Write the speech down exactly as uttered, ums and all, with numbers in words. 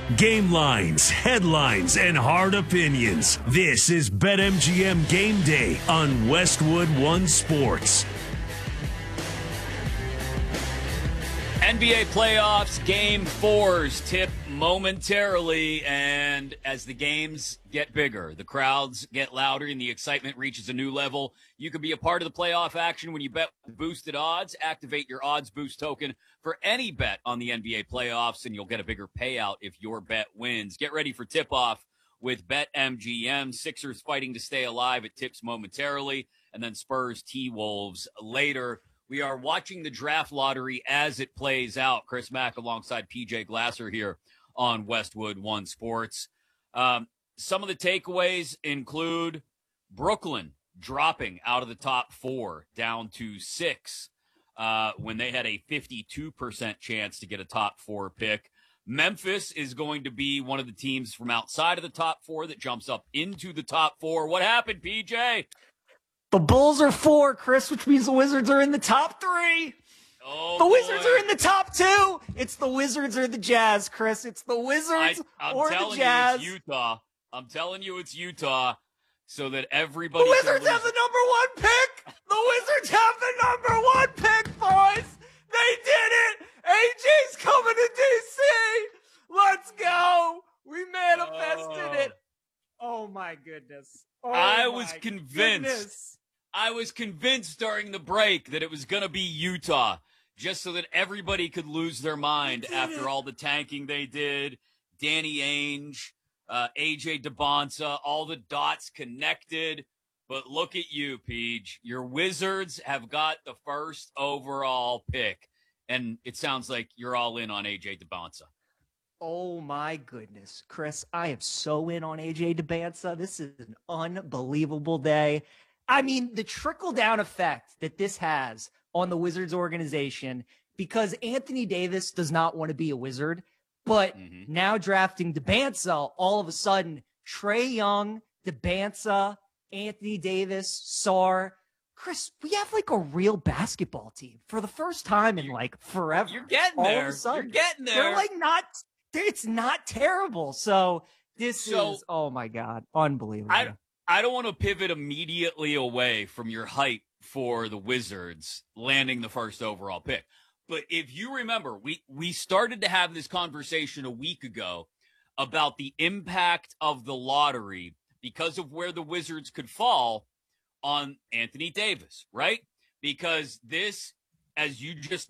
Game lines, headlines, and hard opinions. This is BetMGM Game Day on Westwood One Sports. N B A playoffs, game fours tip momentarily, and as the games get bigger, the crowds get louder, and the excitement reaches a new level, you can be a part of the playoff action when you bet with boosted odds. Activate your odds boost token for any bet on the N B A playoffs, and you'll get a bigger payout if your bet wins. Get ready for tip-off with BetMGM. Sixers fighting to stay alive. It tips momentarily, and then Spurs T-Wolves later. We are watching the draft lottery as it plays out. Chris Mack alongside P J Glasser here on Westwood One Sports. Um, some of the takeaways include Brooklyn dropping out of the top four down to six uh, when they had a fifty-two percent chance to get a top four pick. Memphis is going to be one of the teams from outside of the top four that jumps up into the top four. What happened, P J? The Bulls are four, Chris, which means the Wizards are in the top three. Oh, the boy. Wizards are in the top two. It's the Wizards or the Jazz, Chris. It's the Wizards I, I'm or telling the Jazz. You it's Utah. I'm telling you it's Utah so that everybody The Wizards can have the number one pick. The Wizards have the number one pick, boys. They did it. A J's coming to D C. Let's go. We manifested oh. it. Oh, my goodness. Oh, I my was convinced. Goodness. I was convinced during the break that it was going to be Utah, just so that everybody could lose their mind after all the tanking they did. Danny Ainge, uh, A J DeBonsa, all the dots connected. But look at you, Peach. Your Wizards have got the first overall pick, and it sounds like you're all in on A J DeBonsa. Oh, my goodness, Chris, I am so in on A J DeBonsa. This is an unbelievable day. I mean, the trickle-down effect that this has on the Wizards organization, because Anthony Davis does not want to be a Wizard, but mm-hmm. now drafting DeBonsa, all of a sudden, Trae Young, DeBonsa, Anthony Davis, Sarr. Chris, we have like a real basketball team for the first time in like forever. You're getting all there. Of a sudden, You're getting there. They're like not, it's not terrible. So this so, is, oh my God, unbelievable. I, I don't want to pivot immediately away from your hype for the Wizards landing the first overall pick. But if you remember, we, we started to have this conversation a week ago about the impact of the lottery because of where the Wizards could fall on Anthony Davis, right? Because this, as you just